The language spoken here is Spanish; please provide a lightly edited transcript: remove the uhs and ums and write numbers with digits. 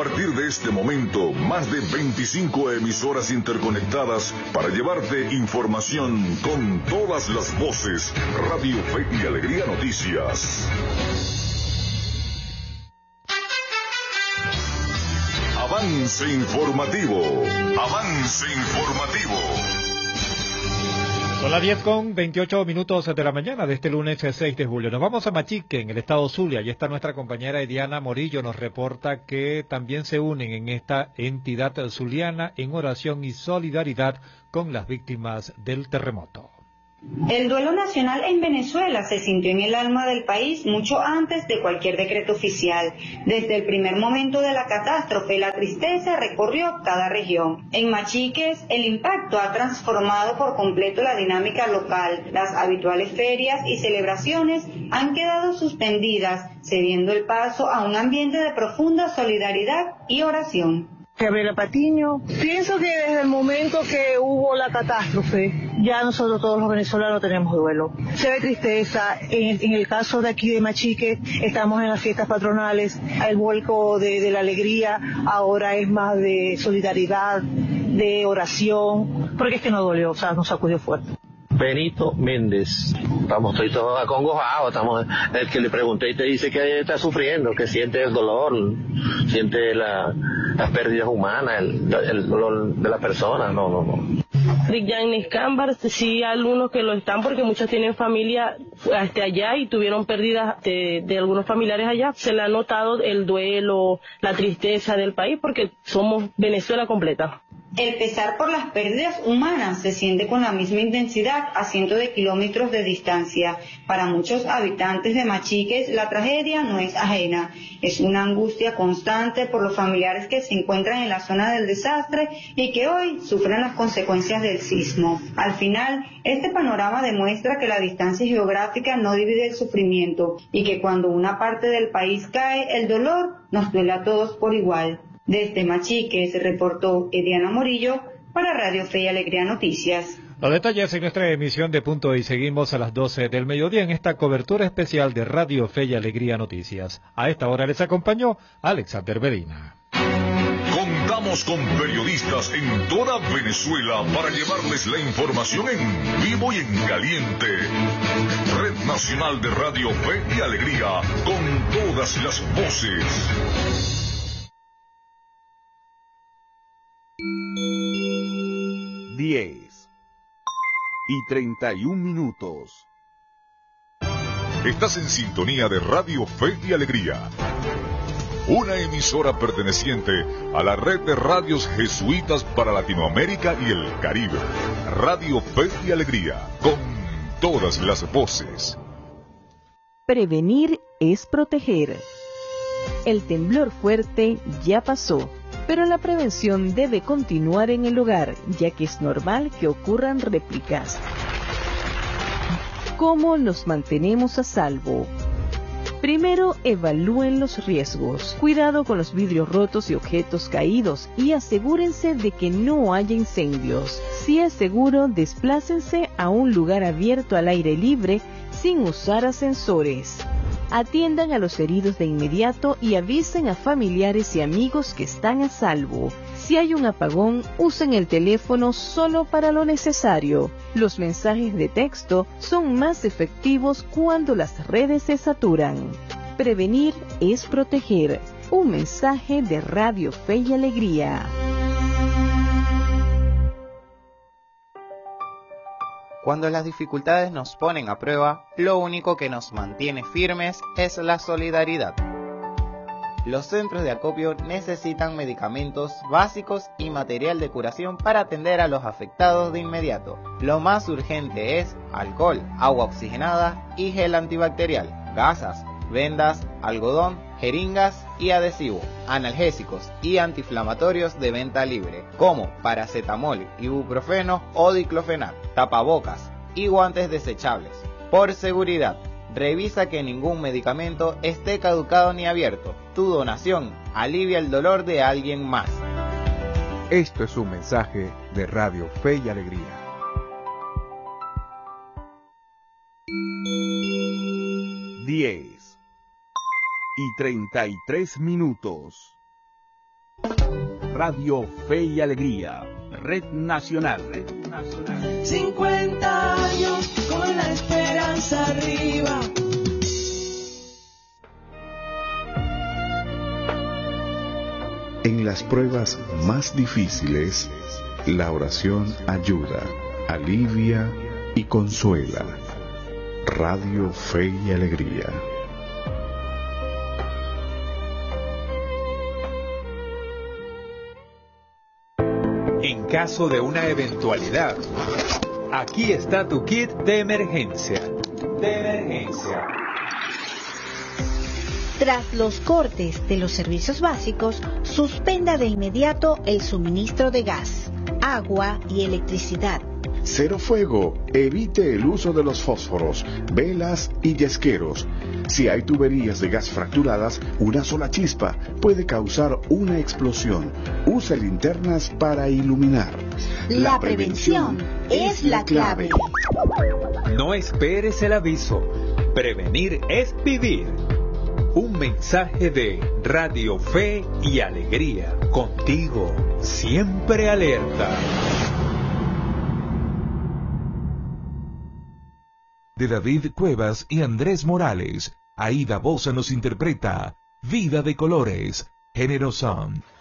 partir de este momento, más de 25 emisoras interconectadas para llevarte información con todas las voces. Radio Fe y Alegría Noticias. Avance informativo. Avance informativo. Son las 10:28 de la mañana de este lunes 6 de julio. Nos vamos a Machique, en el estado Zulia. Allí está nuestra compañera Ediana Morillo. Nos reporta que también se unen en esta entidad zuliana en oración y solidaridad con las víctimas del terremoto. El duelo nacional en Venezuela se sintió en el alma del país mucho antes de cualquier decreto oficial. Desde el primer momento de la catástrofe, la tristeza recorrió cada región. En Machiques, el impacto ha transformado por completo la dinámica local. Las habituales ferias y celebraciones han quedado suspendidas, cediendo el paso a un ambiente de profunda solidaridad y oración. Gabriela Patiño, pienso que desde el momento que hubo la catástrofe, ya nosotros todos los venezolanos tenemos duelo. Se ve tristeza, en el caso de aquí de Machique, estamos en las fiestas patronales, el vuelco de la alegría, ahora es más de solidaridad, de oración, porque es que nos dolió, o sea, nos sacudió fuerte. Benito Méndez. Estoy todos acongojados, el que le pregunté y te dice que está sufriendo, que siente el dolor, siente las pérdidas humanas, el dolor de la persona, no. Yanis Cámbar, sí, algunos que lo están porque muchos tienen familia allá y tuvieron pérdidas de algunos familiares allá. Se le ha notado el duelo, la tristeza del país porque somos Venezuela completa. El pesar por las pérdidas humanas se siente con la misma intensidad a cientos de kilómetros de distancia. Para muchos habitantes de Machiques, la tragedia no es ajena. Es una angustia constante por los familiares que se encuentran en la zona del desastre y que hoy sufren las consecuencias del sismo. Al final, este panorama demuestra que la distancia geográfica no divide el sufrimiento y que cuando una parte del país cae, el dolor nos duele a todos por igual. Desde Machique se reportó Ediana Morillo para Radio Fe y Alegría Noticias. Los detalles en nuestra emisión de Punto y seguimos a las 12 del mediodía en esta cobertura especial de Radio Fe y Alegría Noticias. A esta hora les acompañó Alexander Medina. Contamos con periodistas en toda Venezuela para llevarles la información en vivo y en caliente. Red Nacional de Radio Fe y Alegría, con todas las voces. 10:31. Estás en sintonía de Radio Fe y Alegría, una emisora perteneciente a la red de radios jesuitas para Latinoamérica y el Caribe. Radio Fe y Alegría, con todas las voces. Prevenir es proteger. El temblor fuerte ya pasó, pero la prevención debe continuar en el hogar, ya que es normal que ocurran réplicas. ¿Cómo nos mantenemos a salvo? Primero, evalúen los riesgos. Cuidado con los vidrios rotos y objetos caídos y asegúrense de que no haya incendios. Si es seguro, desplácense a un lugar abierto al aire libre sin usar ascensores. Atiendan a los heridos de inmediato y avisen a familiares y amigos que están a salvo. Si hay un apagón, usen el teléfono solo para lo necesario. Los mensajes de texto son más efectivos cuando las redes se saturan. Prevenir es proteger. Un mensaje de Radio Fe y Alegría. Cuando las dificultades nos ponen a prueba, lo único que nos mantiene firmes es la solidaridad. Los centros de acopio necesitan medicamentos básicos y material de curación para atender a los afectados de inmediato. Lo más urgente es alcohol, agua oxigenada y gel antibacterial, gasas, vendas, algodón, jeringas y adhesivo, analgésicos y antiinflamatorios de venta libre, como paracetamol, ibuprofeno o diclofenac, tapabocas y guantes desechables. Por seguridad, revisa que ningún medicamento esté caducado ni abierto. Tu donación alivia el dolor de alguien más. Esto es un mensaje de Radio Fe y Alegría. 10:33. Radio Fe y Alegría, Red Nacional. 50 años con la esperanza arriba. En las pruebas más difíciles, la oración ayuda, alivia y consuela. Radio Fe y Alegría. En caso de una eventualidad, aquí está tu kit de emergencia. Tras los cortes de los servicios básicos, suspenda de inmediato el suministro de gas, agua y electricidad. Cero fuego, evite el uso de los fósforos, velas y yesqueros. Si hay tuberías de gas fracturadas, una sola chispa puede causar una explosión. Use linternas para iluminar. La prevención es la clave. No esperes el aviso. Prevenir es vivir. Un mensaje de Radio Fe y Alegría. Contigo, siempre alerta. De David Cuevas y Andrés Morales, Aida Boza nos interpreta Vida de Colores, Género Son.